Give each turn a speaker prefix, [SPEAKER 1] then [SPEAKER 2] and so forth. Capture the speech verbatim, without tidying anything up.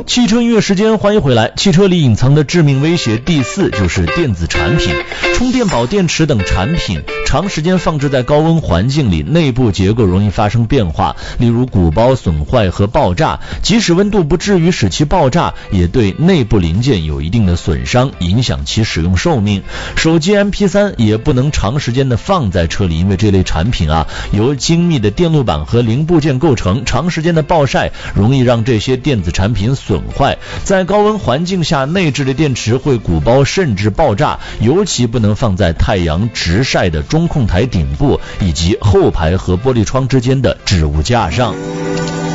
[SPEAKER 1] 汽车音乐时间，欢迎回来。汽车里隐藏的致命威胁第四就是电子产品。充电宝、电池等产品长时间放置在高温环境里，内部结构容易发生变化，例如鼓包损坏和爆炸。即使温度不至于使其爆炸，也对内部零件有一定的损伤，影响其使用寿命。手机 M P 三 也不能长时间的放在车里，因为这类产品啊由精密的电路板和零部件构成，长时间的暴晒容易让这些电子产品损坏。在高温环境下，内置的电池会鼓包甚至爆炸，尤其不能放在太阳直晒的中控台顶部以及后排和玻璃窗之间的置物架上。